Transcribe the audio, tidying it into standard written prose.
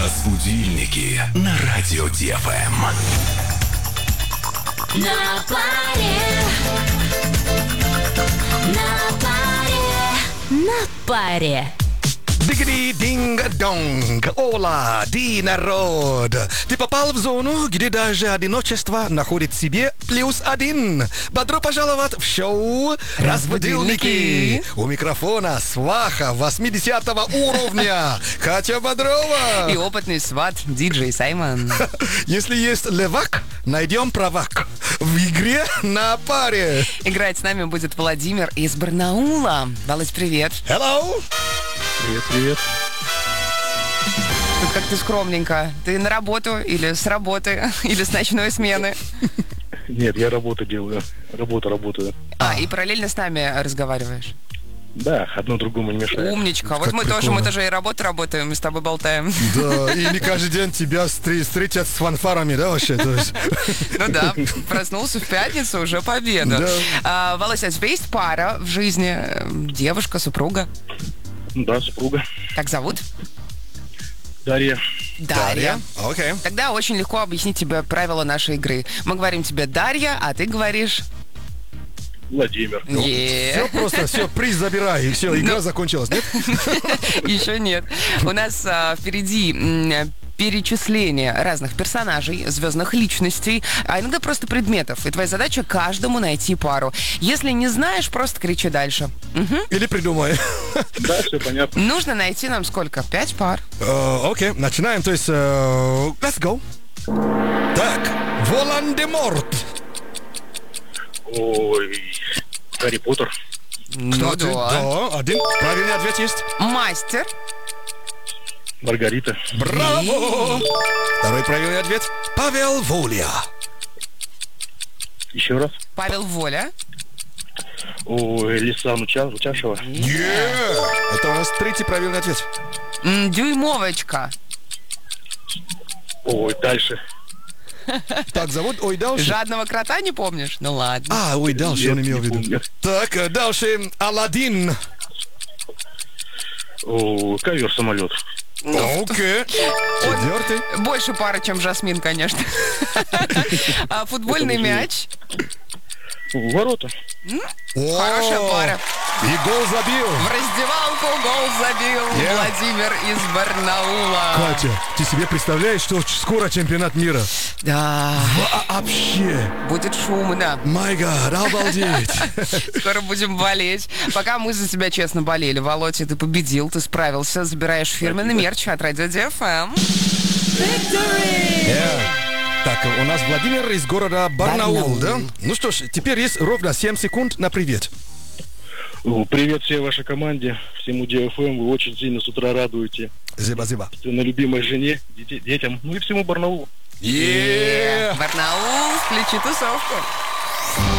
Разбудильники на радио ДФМ. На паре. На паре. Дигги-динга-донг, ола, ди народ. Ты попал в зону, где даже одиночество находит себе +1. Добро пожаловать в шоу «Разбудильники». У микрофона сваха 80 уровня Катя Бодрова. И опытный сват диджей Саймон. Если есть левак, найдем правак. В игре на паре. Играть с нами будет Владимир из Барнаула. Володь, привет. Hello. Привет. Тут как-то скромненько. Ты на работу или с работы, или с ночной смены? Нет, я работу делаю. Работаю. И параллельно с нами разговариваешь? Да, одно другому не мешает. Умничка. Вот Как мы прикольно. тоже и работаем, и с тобой болтаем. Да, и не каждый день тебя встретят с фанфарами, да, вообще? То есть... Ну да, проснулся в пятницу, уже победа. Да. Володь, а у тебя есть пара в жизни? Девушка, супруга? Да, супруга. Как зовут? Дарья. Дарья. Окей. Тогда очень легко объяснить тебе правила нашей игры. Мы говорим тебе Дарья, а ты говоришь... Владимир. Все просто, все, приз забирай, и все, игра закончилась, нет? Еще нет. У нас впереди перечисление разных персонажей, звездных личностей, а иногда просто предметов. И твоя задача каждому найти пару. Если не знаешь, просто кричи дальше. Или придумай. Да, все понятно. Нужно найти нам сколько? 5 пар. Окей, начинаем, то есть, let's go. Так, Волан-де-Морт. Ой, Гарри Поттер. Кстати, да, один правильный ответ есть. Мастер. Маргарита. Браво! Второй правильный ответ. Павел Воля. Еще раз. Павел Воля. Ой, Лисан Учашева. Это у нас третий правильный ответ. Дюймовочка. Ой, дальше. Так, зовут, ой, дальше. Жадного крота не помнишь? Ну ладно. Ой, дальше он Нет, имел в не виду. помню. Так, дальше Аладдин. О, ковер-самолет. Окей. Четвертый. Больше пары, чем Жасмин, конечно. Футбольный мяч. Ворота. Хорошая пара. И гол забил. В раздевалку гол забил Владимир из Барнаула. Катя, ты себе представляешь, что скоро чемпионат мира? Да, Вообще. будет шумно. My God, обалдеть. Скоро будем болеть. Пока мы за тебя честно болели. Володя, ты победил, ты справился. Забираешь фирменный мерч от Радио ДФМ. Так, у нас Владимир из города Барнаул, да? Ну что ж, теперь есть ровно 7 секунд на привет. Привет всей вашей команде, всему ДФМ. Вы очень сильно с утра радуете. Зиба-зиба. На любимой жене, детям, ну и всему Барнаулу. Yeah. Барнаул, включи тусовку.